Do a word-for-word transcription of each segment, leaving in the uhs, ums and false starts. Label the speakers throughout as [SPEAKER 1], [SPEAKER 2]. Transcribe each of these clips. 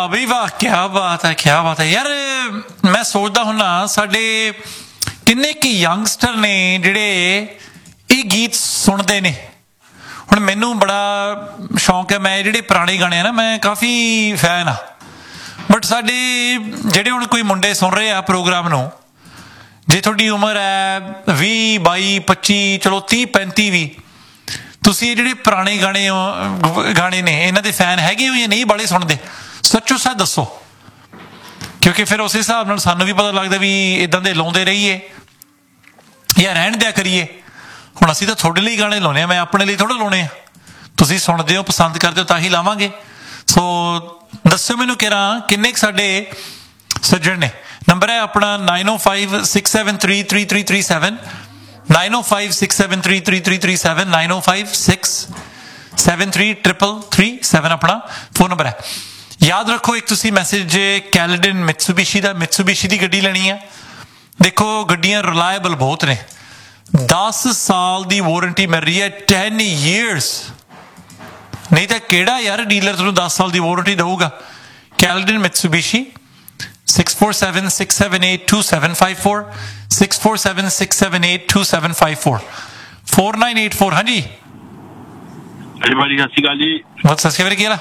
[SPEAKER 1] ਬਈ ਵਾਹ, ਕਿਆ ਬਾਤ ਹੈ, ਕਿਆ ਬਾਤ ਹੈ ਯਾਰ। ਮੈਂ ਸੋਚਦਾ ਹੁੰਨਾ ਸਾਡੇ ਕਿੰਨੇ ਕੁ ਯੰਗਸਟਰ ਨੇ ਜਿਹੜੇ ਇਹ ਗੀਤ ਸੁਣਦੇ ਨੇ। ਹੁਣ ਮੈਨੂੰ ਬੜਾ ਸ਼ੌਂਕ ਹੈ, ਮੈਂ ਜਿਹੜੇ ਪੁਰਾਣੇ ਗਾਣੇ ਆ ਨਾ ਮੈਂ ਕਾਫੀ ਫੈਨ ਆ, ਬਟ ਸਾਡੇ ਜਿਹੜੇ ਹੁਣ ਕੋਈ ਮੁੰਡੇ ਸੁਣ ਰਹੇ ਆ ਪ੍ਰੋਗਰਾਮ ਨੂੰ, ਜੇ ਤੁਹਾਡੀ ਉਮਰ ਹੈ ਵੀਹ ਬਾਈ ਪੱਚੀ ਚਲੋ ਤੀਹ ਪੈਂਤੀ ਵੀ, ਤੁਸੀਂ ਇਹ ਜਿਹੜੇ ਪੁਰਾਣੇ ਗਾਣੇ ਗਾਣੇ ਨੇ ਇਹਨਾਂ ਦੇ ਫੈਨ ਹੈਗੇ ਹੋ ਜਾਂ ਨਹੀਂ ਬਾਲੇ ਸੁਣਦੇ? ਸੱਚੋ ਸੱਚ ਦੱਸੋ, ਕਿਉਂਕਿ ਫਿਰ ਉਸ ਹਿਸਾਬ ਨਾਲ ਸਾਨੂੰ ਵੀ ਪਤਾ ਲੱਗਦਾ ਵੀ ਇੱਦਾਂ ਦੇ ਲਾਉਂਦੇ ਰਹੀਏ ਜਾਂ ਰਹਿਣ ਦਿਆ ਕਰੀਏ। ਹੁਣ ਅਸੀਂ ਤਾਂ ਤੁਹਾਡੇ ਲਈ ਗਾਣੇ ਲਾਉਂਦੇ ਹਾਂ, ਮੈਂ ਆਪਣੇ ਲਈ ਥੋੜ੍ਹਾ ਲਾਉਣੇ ਆ। ਤੁਸੀਂ ਸੁਣਦੇ ਹੋ, ਪਸੰਦ ਕਰਦੇ ਹੋ ਤਾਂ ਹੀ ਲਾਵਾਂਗੇ। ਸੋ ਦੱਸਿਓ ਮੈਨੂੰ ਕਿਹੜਾ ਕਿੰਨੇ ਕੁ ਸਾਡੇ ਸੱਜਣ ਨੇ। ਨੰਬਰ ਹੈ ਆਪਣਾ ਨਾਈਨ ਓ five six seven three three three three seven, nine ਓ five six seven three three three three seven, nine ਓ five six seven three triple three seven ਆਪਣਾ ਫੋਨ ਨੰਬਰ ਹੈ। ਯਾਦ ਰੱਖੋ, ਇੱਕ ਤੁਸੀਂ ਮੈਸੇਜ ਕੈਲਡਨ ਮਿਟਸੂਬਿਸ਼ੀ ਦਾ, ਮਿਟਸੂਬਿਸ਼ੀ ਦੀ ਗੱਡੀ ਲੈਣੀ ਆ। ਦੇਖੋ ਗੱਡੀਆਂ ਰਿਲਾਇਬਲ ਬਹੁਤ ਨੇ, ਦਸ ਸਾਲ ਦੀ ਵਾਰੰਟੀ ਮਿਲ ਰਹੀ ਹੈ, ਟੈਨ ਈਅਰਸ। ਨਹੀਂ ਤਾਂ ਕਿਹੜਾ ਯਾਰ ਡੀਲਰ ਤੁਹਾਨੂੰ ਦਸ ਸਾਲ ਦੀ ਵਾਰੰਟੀ ਦਊਗਾ। Caledon ਮਿਟਸੂਬਿਸ਼ੀ, six four seven six seven eight two seven five four, six four seven six seven eight two seven five four, four nine eight four. ਹਾਂਜੀ
[SPEAKER 2] ਹਾਂਜੀ ਭਾਜੀ, ਸਤਿ ਸ਼੍ਰੀ ਅਕਾਲ ਜੀ।
[SPEAKER 1] ਬਹੁਤ ਸਤਿ ਸ਼੍ਰੀ ਅਕਾਲ। ਕੀ ਹਾਲ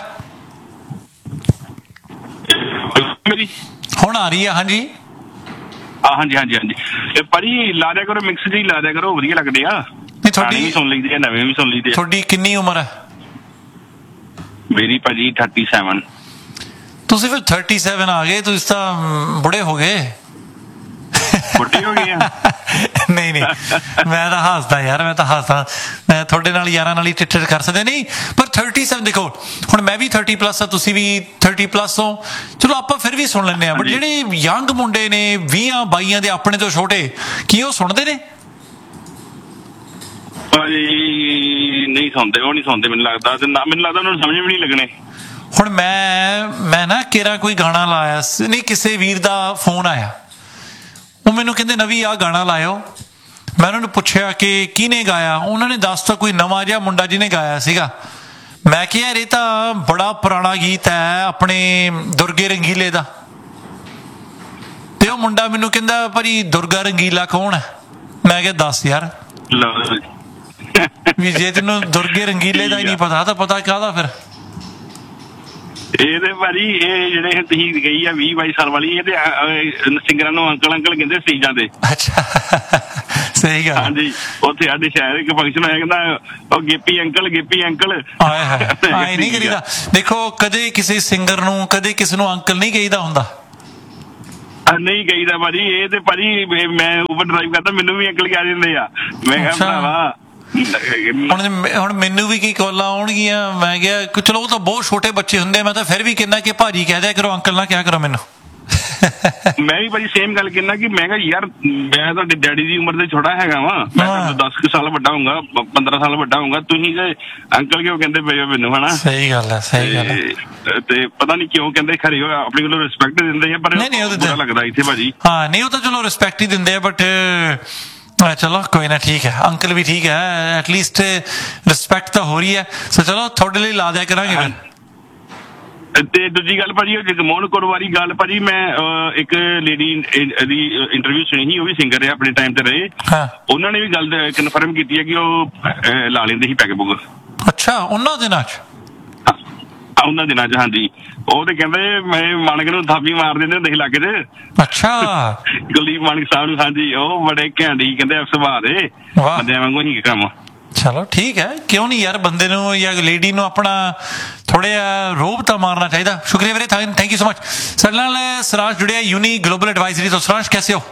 [SPEAKER 2] ਮੇਰੀ
[SPEAKER 1] ਹੁਣ ਆ ਰਹੀ ਆ? ਹਾਂਜੀ
[SPEAKER 2] ਹਾਂਜੀ ਹਾਂਜੀ ਹਾਂਜੀ ਭਾਜੀ, ਲਾ ਦਿਆ ਕਰੋ ਮਿਕਸ ਜੀ, ਲਾ ਦਿਆ ਕਰੋ, ਵਧੀਆ ਲੱਗਦੇ ਆ।
[SPEAKER 1] ਤੁਹਾਡੀ
[SPEAKER 2] ਵੀ ਸੁਣ ਲਈਦੇ ਆ, ਨਵੇਂ ਵੀ ਸੁਣ ਲਈਦੇ ਆ।
[SPEAKER 1] ਤੁਹਾਡੀ ਕਿੰਨੀ ਉਮਰ ਹੈ?
[SPEAKER 2] ਮੇਰੀ ਭਾਜੀ ਥਰਟੀ ਸੈਵਨ।
[SPEAKER 1] ਤੁਸੀਂ ਫਿਰ ਥਰਟੀ ਸੈਵਨ ਆ ਗਏ, ਤੁਸੀਂ ਤਾਂ ਬੁੜੇ ਹੋ ਗਏ।
[SPEAKER 2] ਬੁੱਢੇ ਹੋ ਗਏ ਆ?
[SPEAKER 1] ਨਹੀਂ ਨਹੀਂ, ਮੈਂ ਤਾਂ ਹੱਸਦਾ ਯਾਰ, ਮੈਂ ਤਾਂ ਹੱਸਦਾ। ਮੈਂ ਤੁਹਾਡੇ ਨਾਲ ਯਾਰਾਂ ਨਾਲ ਹੀ ਟਿੱਟਰ ਕਰ ਸਕਦੇ ਨਹੀਂ, ਪਰ ਥਰਟੀ ਸੈਵਨ ਦੇਖੋ, ਹੁਣ ਮੈਂ ਵੀ ਥਰਟੀ ਪਲੱਸ ਆ, ਤੁਸੀਂ ਵੀ ਥਰਟੀ ਪਲੱਸ ਹੋ, ਚਲੋ ਆਪਾਂ ਫਿਰ ਵੀ ਸੁਣ ਲੈਂਦੇ ਹਾਂ। ਬਟ ਜਿਹੜੇ ਯੰਗ ਮੁੰਡੇ ਨੇ ਵੀਹਾਂ ਬਾਈਆਂ ਦੇ ਆਪਣੇ ਤੋਂ ਛੋਟੇ, ਕੀ ਉਹ ਸੁਣਦੇ ਨੇ?
[SPEAKER 2] ਭਾਜੀ ਨਹੀਂ ਸੁਣਦੇ, ਉਹ ਨਹੀਂ ਸੁਣਦੇ ਮੈਨੂੰ ਲੱਗਦਾ, ਤੇ ਨਾ ਮੈਨੂੰ ਲੱਗਦਾ ਉਹਨਾਂ ਨੂੰ ਸਮਝ ਵੀ ਨਹੀਂ ਲੱਗਣੇ।
[SPEAKER 1] ਹੁਣ ਮੈਂ ਮੈਂ ਨਾ ਕਿਹੜਾ ਕੋਈ ਗਾਣਾ ਲਾਇਆ ਨਹੀਂ, ਕਿਸੇ ਵੀਰ ਦਾ ਫੋਨ ਆਇਆ, ਉਹ ਮੈਨੂੰ ਕਹਿੰਦੇ ਨਵੀਂ ਆਹ ਗਾਣਾ ਲਾਇਓ। ਮੈਂ ਉਹਨਾਂ ਨੂੰ ਪੁੱਛਿਆ ਕਿ ਕਿਹਨੇ ਗਾਇਆ, ਉਹਨਾਂ ਨੇ ਦੱਸਤਾ ਕੋਈ ਨਵਾਂ ਜਿਹਾ ਮੁੰਡਾ ਜਿਹਨੇ ਗਾਇਆ ਸੀਗਾ। ਮੈਂ ਕਿਹਾ ਯਾਰ ਇਹ ਤਾਂ ਬੜਾ ਪੁਰਾਣਾ ਗੀਤ ਹੈ ਆਪਣੇ ਦੁਰਗੇ ਰੰਗੀਲੇ ਦਾ। ਤੇ ਉਹ ਮੁੰਡਾ ਮੈਨੂੰ ਕਹਿੰਦਾ ਭਾਜੀ ਦੁਰਗਾ ਰੰਗੀਲਾ ਕੌਣ ਹੈ? ਮੈਂ ਕਿਹਾ ਦੱਸ ਯਾਰ, ਵੀ ਜੇ ਤੈਨੂੰ ਦੁਰਗੇ ਰੰਗੀਲੇ ਦਾ ਹੀ ਨਹੀਂ ਪਤਾ ਤਾਂ ਪਤਾ ਕਾਹਦਾ ਫਿਰ?
[SPEAKER 2] ਇਹ ਤੇ ਭਾਜੀ ਇਹ ਜਿਹੜੇ ਤੁਸੀਂ ਗਈ ਆ ਵੀਹ ਬਾਈ ਸਾਲ ਵਾਲੀ, ਇਹ ਤੇ ਸਿੰਗਰਾਂ ਨੂੰ ਅੰਕਲ ਅੰਕਲ ਕਹਿੰਦੇ ਸਟੇਜਾਂ ਤੇ।
[SPEAKER 1] ਅੱਛਾ, ਸਹੀ ਗੱਲ।
[SPEAKER 2] ਹਾਂਜੀ, ਉੱਥੇ ਸਾਡੇ ਸ਼ਹਿਰ ਇੱਕ ਫੰਕਸ਼ਨ ਹੋਇਆ, ਕਹਿੰਦਾ ਉਹ ਗਿੱਪੀ ਅੰਕਲ, ਗਿੱਪੀ ਅੰਕਲ।
[SPEAKER 1] ਆਏ ਹਾਏ, ਆਏ ਨਹੀਂ ਕਰੀਦਾ। ਦੇਖੋ ਕਦੇ ਕਿਸੇ ਸਿੰਗਰ ਨੂੰ ਕਦੇ ਕਿਸੇ ਨੂੰ ਅੰਕਲ ਨਹੀਂ ਕਹੀਦਾ ਹੁੰਦਾ।
[SPEAKER 2] ਨਹੀਂ ਕਹੀਦਾ ਭਾਜੀ, ਇਹ ਤੇ ਭਾਜੀ ਮੈਂ ਉਬਰ ਡਰਾਈਵ ਕਰਦਾ, ਮੈਨੂੰ ਵੀ ਅੰਕਲ ਕਹਿ ਦਿੰਦੇ ਆ। ਮੈਂ ਕਿਹਾ ਭਰਾਵਾ
[SPEAKER 1] ਹੁਣ ਹੁਣ ਮੈਨੂੰ ਵੀ ਕੀ ਕਾਲਾਂ ਆਉਣਗੀਆਂ। ਮੈਂ ਕਿਹਾ ਚਲੋ ਉਹ ਤਾਂ ਬਹੁਤ ਛੋਟੇ ਬੱਚੇ ਹੁੰਦੇ, ਮੈਂ ਤਾਂ ਫਿਰ ਵੀ ਕਹਿੰਦਾ ਕਿ ਭਾਜੀ ਕਹਿ ਦਿਆ ਕਰੋ, ਅੰਕਲ ਨਾ ਕਿਹਾ ਕਰੋ ਮੈਨੂੰ।
[SPEAKER 2] ਮੈਂ ਵੀ ਭਾਜੀ ਸੇਮ ਗੱਲ ਕਹਿੰਦਾ ਕਿ ਮੈਂ ਕਿਹਾ ਯਾਰ ਮੈਂ ਤੁਹਾਡੇ ਡੈਡੀ ਦੀ ਉਮਰ ਤੇ ਛੋਟਾ ਹੈਗਾ ਵਾ, ਮੈਂ ਦਸ ਕੁ ਸਾਲ ਵੱਡਾ ਹੋਊਗਾ, ਪੰਦਰਾਂ ਸਾਲ ਵੱਡਾ ਹੋਊਗਾ, ਤੁਸੀਂ ਅੰਕਲ ਕਿਉਂ ਕਹਿੰਦੇ ਪਏ ਹੋ ਮੈਨੂੰ? ਹਨਾ, ਸਹੀ ਗੱਲ ਹੈ, ਸਹੀ ਗੱਲ ਹੈ। ਤੇ ਪਤਾ ਨਹੀਂ ਕਿਉਂ ਕਹਿੰਦੇ, ਖਰੇ ਆਪਣੀ ਕੋਲੋਂ ਰਿਸਪੈਕਟ ਦਿੰਦੇ ਆ, ਪਰ ਬੁਰਾ ਲੱਗਦਾ ਇੱਥੇ ਭਾਜੀ। ਹਾਂ
[SPEAKER 1] ਨਹੀਂ, ਉਹ ਤਾਂ ਚਲੋ ਰਿਸਪੈਕਟ ਹੀ ਦਿੰਦੇ ਆ, ਬਟ ਚਲੋ ਕੋਈ ਨਾ, ਠੀਕ ਹੈ, ਅੰਕਲ ਵੀ ਠੀਕ ਹੈ, ਐਟਲੀਸਟ ਰਿਸਪੈਕਟ ਤਾਂ ਹੋ ਰਹੀ ਹੈ। ਸੋ ਚਲੋ ਤੁਹਾਡੇ ਲਈ ਲਾ ਦਿਆ ਕਰਾਂਗੇ।
[SPEAKER 2] ਤੇ ਦੂਜੀ ਗੱਲ ਭਾਜੀ, ਜਗਮੋਹਨ ਕੌਰ ਵਾਲੀ ਗੱਲ ਭਾਜੀ, ਮੈਂ ਇੱਕ ਲੇਡੀ ਦੀ ਇੰਟਰਵਿਊ ਸੁਣੀ ਸੀ, ਉਹ ਵੀ ਸਿੰਗਰ ਹੈ, ਆਪਣੇ ਟਾਈਮ ਤੇ ਰਹੇ। ਉਹਨਾਂ ਨੇ ਵੀ ਗੱਲ ਕਨਫਰਮ ਕੀਤੀ ਹੈ ਕਿ ਉਹ ਲਾ ਲੈਂਦੇ ਸੀ ਪੈਗ ਪੁਗ।
[SPEAKER 1] ਅੱਛਾ, ਉਹਨਾਂ ਦਿਨਾਂ ਚ?
[SPEAKER 2] ਉਹਨਾਂ ਦਿਨਾਂ ਚ, ਹਾਂਜੀ। ਉਹ ਤੇ ਕਹਿੰਦੇ ਮੈਂ ਮਾਨਕ ਨੂੰ ਥਾਪੀ ਮਾਰ ਦਿੰਦੇ ਹੁੰਦੇ ਸੀ ਲੱਗ ਚ।
[SPEAKER 1] ਅੱਛਾ,
[SPEAKER 2] ਕੁਲਦੀਪ ਮਾਨਕ ਸਾਹਿਬ ਨੂੰ। ਹਾਂਜੀ, ਉਹ ਬੜੇ ਘੈਂਟ ਹੀ ਕਹਿੰਦੇ ਸੁਭਾਅ ਦੇ, ਬੰਦਿਆਂ ਵਾਂਗੂ ਹੀ ਕੰਮ।
[SPEAKER 1] ਚਲੋ ਠੀਕ ਹੈ, ਕਿਉਂ ਨਹੀਂ ਯਾਰ, ਬੰਦੇ ਨੂੰ ਜਾਂ ਲੇਡੀ ਨੂੰ ਆਪਣਾ ਥੋੜਾ ਜਿਹਾ ਰੋਬ ਤਾਂ ਮਾਰਨਾ ਚਾਹੀਦਾ। ਸ਼ੁਕਰੀਆ ਵੀਰੇ, ਥੈਂਕ ਯੂ ਸੋ ਮਚ। ਸਾਡੇ ਨਾਲ ਸਰਾਂਸ਼ ਜੁੜਿਆ यूनी ग्लोबल एडवाइजरी ਤੋਂ। ਸਰਾਂਸ਼ कैसे हो?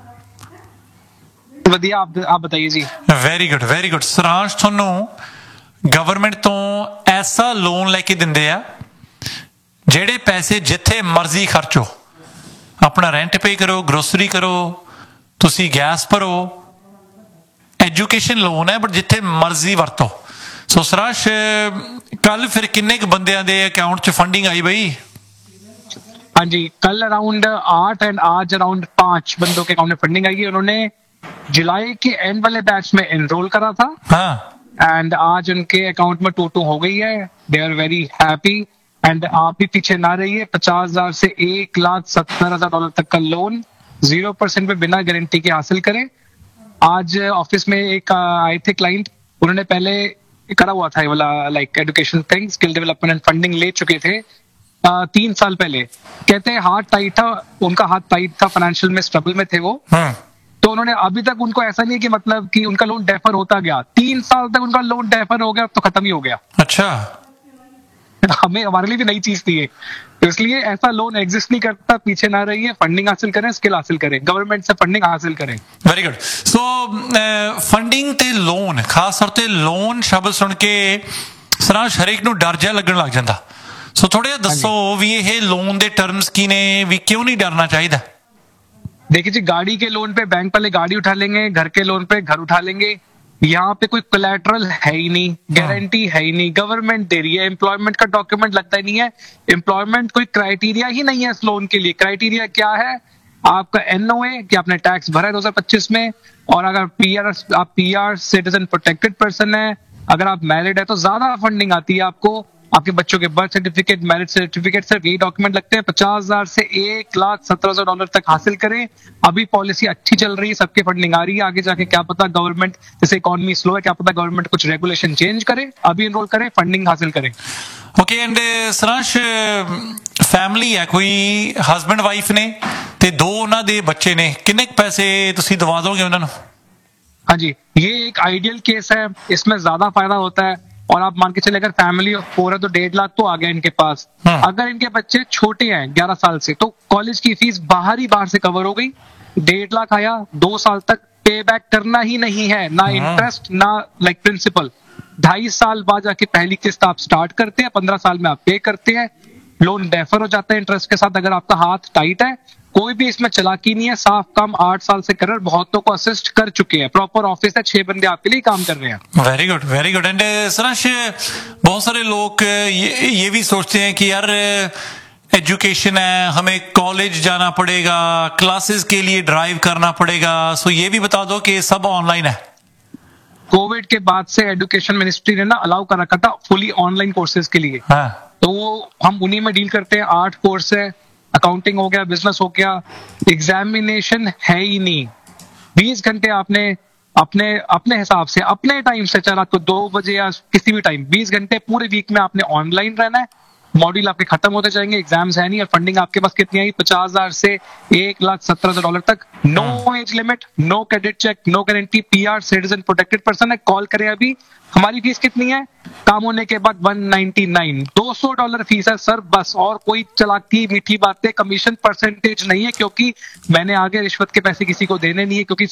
[SPEAKER 3] ਵਧੀਆ, ਆਪ ਆਪ ਬਤਾਈਏ ਜੀ।
[SPEAKER 1] Very good, very good. ਸਰਾਂਸ਼ ਤੁਹਾਨੂੰ ਗਵਰਨਮੈਂਟ ਤੋਂ ਐਸਾ ਲੋਨ ਲੈ ਕੇ ਦਿੰਦੇ ਆ ਜਿਹੜੇ ਪੈਸੇ ਜਿੱਥੇ ਮਰਜ਼ੀ ਖਰਚੋ, ਆਪਣਾ ਰੈਂਟ ਪੇ ਕਰੋ, ਗਰੋਸਰੀ ਕਰੋ, ਤੁਸੀਂ ਗੈਸ ਭਰੋ, ਐਜੂਕੇਸ਼ਨ ਲੋਨ ਹੈ, ਬਟ ਜਿੱਥੇ ਮਰਜ਼ੀ ਵਰਤੋ। ਸੋ ਸਰਾਂਸ਼, ਕੱਲ ਫਿਰ ਕਿੰਨੇ ਕੁ ਬੰਦਿਆਂ ਦੇ ਅਕਾउंट ਚ फंडिंग आई भाई?
[SPEAKER 3] हाँ जी, कल अराउंड आठ एंड आज अराउंड पांच बंदों के अकाउंट में फंडिंग आएगी। उन्होंने जुलाई के एंड वाले बैच में एनरोल करा था।
[SPEAKER 1] हाँ,
[SPEAKER 3] एंड आज उनके अकाउंट में टू टू हो गई है। They are very happy and आप भी पीछे ना रहिए, पचास हजार से एक लाख सत्तर हजार डॉलर तक का लोन जीरो परसेंट पे बिना गारंटी के हासिल करें। आज ऑफिस में एक आए थे क्लाइंट, उन्होंने पहले करा हुआ था ये वाला like education thing, skill development and funding ले चुके थे आ, तीन साल पहले। कहते हैं हाथ टाइट था, उनका हाथ टाइट था, फाइनेंशियल में स्ट्रगल में थे वो। तो उन्होंने अभी तक उनको ऐसा नहीं है कि मतलब कि उनका लोन डेफर होता गया, तीन साल तक उनका लोन डेफर हो गया तो खत्म ही हो गया।
[SPEAKER 1] अच्छा,
[SPEAKER 3] हमें हमारे लिए भी नई चीज थी ये, तो इसलिए ऐसा लोन एग्जिस्ट नहीं करता। पीछे ना रहिए, फंडिंग हासिल करें, स्किल हासिल करें, गवर्नमेंट से फंडिंग हासिल करें।
[SPEAKER 1] Very good. सो फंडिंग ਤੇ ਲੋਨ, ਖਾਸ ਤੌਰ ਤੇ ਲੋਨ ਸ਼ਬਦ ਸੁਣ ਕੇ ਸਰਾਂ ਹਰੇਕ ਨੂੰ ਡਰ ਜਿਹਾ ਲੱਗਣ ਲੱਗ ਜਾਂਦਾ। ਸੋ ਥੋੜਾ ਜਿਹਾ ਦੱਸੋ ਵੀ ਇਹ ਲੋਨ ਦੇ ਟਰਮਸ ਕੀ ਨੇ, ਵੀ ਕਿਉਂ नहीं डरना चाहिए?
[SPEAKER 3] देखिए जी, गाड़ी के लोन पे बैंक वाले गाड़ी उठा लेंगे, घर के लोन पे घर उठा लेंगे। यहाँ पे कोई कोलैटरल है ही नहीं, गारंटी है ही नहीं, गवर्नमेंट दे रही है, एम्प्लॉयमेंट का डॉक्यूमेंट लगता ही नहीं है। एम्प्लॉयमेंट कोई क्राइटेरिया ही नहीं है इस लोन के लिए। क्राइटेरिया क्या है? आपका एनओए कि आपने टैक्स भरा है दो हजार पच्चीस में, और अगर पीआर आप पीआर सिटीजन प्रोटेक्टेड पर्सन है, अगर आप मैरिड है तो ज्यादा फंडिंग आती है आपको। आपके बच्चों के बर्थ सर्टिफिकेट, मैरिज सर्टिफिकेट, सिर्फ यही डॉक्यूमेंट लगते हैं। पचास हजार से एक लाख सत्रह हजार डॉलर तक हासिल करें। अभी पॉलिसी अच्छी चल रही है, सबके फंडिंग आ रही है। आगे जाके क्या पता गवर्नमेंट, जैसे इकोनॉमी स्लो है, क्या पता गवर्नमेंट कुछ रेगुलेशन चेंज करे, अभी एनरोल करें, फंडिंग हासिल करें।
[SPEAKER 1] ओके। एंड ਸਰਾਂਸ਼ ਫੈਮਿਲੀ ਹੈ, ਕੋਈ ਹਸਬੈਂਡ ਵਾਈਫ ਨੇ ਤੇ ਦੋ ਉਹਨਾਂ ਦੇ ਬੱਚੇ ਨੇ, ਕਿੰਨੇ ਪੈਸੇ ਤੁਸੀਂ ਦਵਾ ਦੋਗੇ ਉਹਨਾਂ ਨੂੰ?
[SPEAKER 3] हाँ जी, ये एक आइडियल केस है, इसमें ज्यादा फायदा होता है। और आप मान के चले अगर फैमिली ऑफ फोर है तो डेढ़ लाख तो आ गया इनके पास। अगर इनके बच्चे छोटे हैं ग्यारह साल से, तो कॉलेज की फीस बाहर ही बाहर से कवर हो गई। डेढ़ लाख आया, दो साल तक पे बैक करना ही नहीं है, ना इंटरेस्ट ना लाइक प्रिंसिपल। ढाई साल बाद जाके पहली किस्त आप स्टार्ट करते हैं, पंद्रह साल में आप पे करते हैं, लोन डेफर हो जाता है इंटरेस्ट के साथ। अगर आपका हाथ टाइट है, कोई भी इसमें चालाकी नहीं है, साफ काम आठ साल से कर रहे हैं, बहुतों को असिस्ट कर चुके हैं। प्रॉपर ऑफिस है, छह बंदे आपके लिए काम कर रहे हैं।
[SPEAKER 1] Very good, very good. And Saransh, बहुत सारे लोग ये, ये भी सोचते हैं कि यार एजुकेशन है, हमें कॉलेज जाना पड़ेगा, क्लासेस के लिए ड्राइव करना पड़ेगा। सो ये भी बता दो कि सब ऑनलाइन है।
[SPEAKER 3] कोविड के बाद से एजुकेशन मिनिस्ट्री ने ना अलाउ कर रखा था फुली ऑनलाइन कोर्सेज के लिए।
[SPEAKER 1] हाँ।
[SPEAKER 3] तो वो हम उन्हीं में डील करते हैं। आठ कोर्स है, अकाउंटिंग हो गया, बिजनेस हो गया, एग्जामिनेशन है ही नहीं। बीस घंटे आपने अपने अपने हिसाब से, अपने टाइम से, चाहे रात को दो बजे या किसी भी टाइम, बीस घंटे पूरे वीक में आपने ऑनलाइन रहना है। मॉड्यूल आपके खत्म होते जाएंगे, एग्जाम्स है नहीं, और फंडिंग आपके पास कितनी आई? पचास हजार से एक लाख सत्तर हजार डॉलर तक। No age limit, no credit check, no guarantee, PR citizen protected person है। कॉल करें अभी। हमारी फीस कितनी है? काम होने के बाद वन नाइनटी नाइन, दो सौ डॉलर फीस है सर, बस। और कोई चलाकी मीठी बातें, कमीशन परसेंटेज नहीं है, क्योंकि मैंने आगे रिश्वत के पैसे किसी को देने नहीं है, क्योंकि